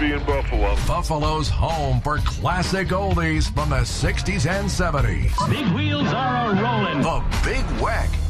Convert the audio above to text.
be in Buffalo. Buffalo's home for classic oldies from the 60s and 70s. Big wheels are a-rolling. The Big Weck.